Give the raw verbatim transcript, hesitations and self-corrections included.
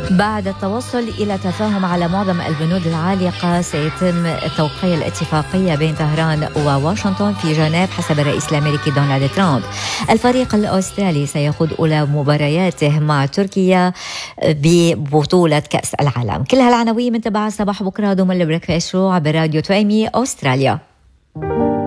بعد التوصل إلى تفاهم على معظم البنود العالقة سيتم توقيع الاتفاقية بين طهران وواشنطن في جنيف حسب الرئيس الأمريكي دونالد ترامب. الفريق الأسترالي سيخوض أولى مبارياته مع تركيا ببطولة كأس العالم. كل هالعناوين من تبع صباح بكرة ضمن البريكفاست شو عبر راديو تويمي أستراليا.